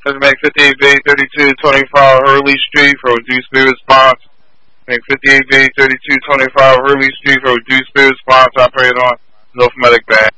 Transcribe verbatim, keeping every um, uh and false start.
Make fifty-eight B thirty-two twenty-five Hurley Street for reduced speed response. Make fifty-eight B thirty-two twenty-five Hurley Street for reduced speed response. Operating on North Medic Bay.